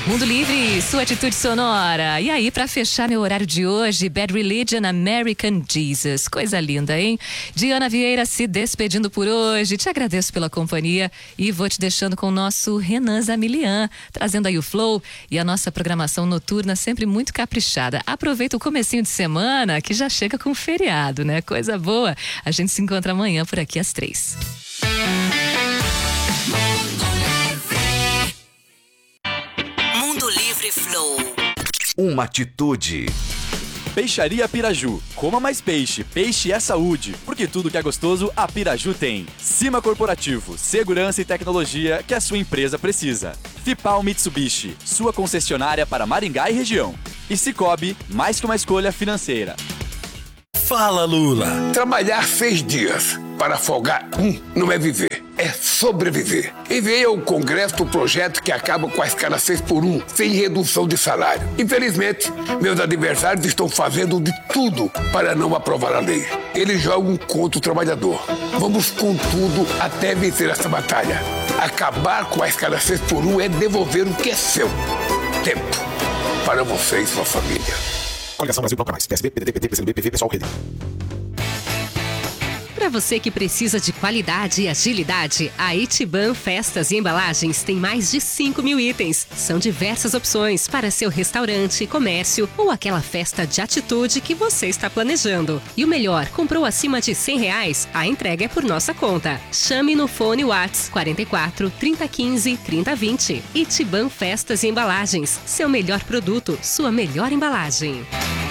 Mundo Livre, sua atitude sonora. E aí, pra fechar meu horário de hoje, Bad Religion, American Jesus. Coisa linda, hein? Diana Vieira se despedindo por hoje. Te agradeço pela companhia e vou te deixando com o nosso Renan Zamilian, trazendo aí o Flow e a nossa programação noturna sempre muito caprichada. Aproveita o comecinho de semana que já chega com feriado, né? Coisa boa. A gente se encontra amanhã por aqui às 3. Mundo Livre Flow. Uma atitude. Peixaria Piraju. Coma mais peixe. Peixe é saúde. Porque tudo que é gostoso, a Piraju tem. Cima Corporativo. Segurança e tecnologia que a sua empresa precisa. Fipal Mitsubishi. Sua concessionária para Maringá e região. E Cicobi, mais que uma escolha financeira. Fala, Lula. Trabalhar 6 dias para folgar não é viver, é sobreviver. Enviei ao Congresso o projeto que acaba com a escala 6x1, sem redução de salário. Infelizmente, meus adversários estão fazendo de tudo para não aprovar a lei. Eles jogam contra o trabalhador. Vamos com tudo até vencer essa batalha. Acabar com a escala 6x1 é devolver o que é seu. Tempo para você e sua família. Coligação Brasil Bloco Mais. PSB, PDT, PT, PCdoB, PV, Pessoal, Rede. Para você que precisa de qualidade e agilidade, a Itiban Festas e Embalagens tem mais de 5.000 itens. São diversas opções para seu restaurante, comércio ou aquela festa de atitude que você está planejando. E o melhor, comprou acima de R$100, a entrega é por nossa conta. Chame no fone Whats 44 3015 3020. Itiban Festas e Embalagens. Seu melhor produto, sua melhor embalagem.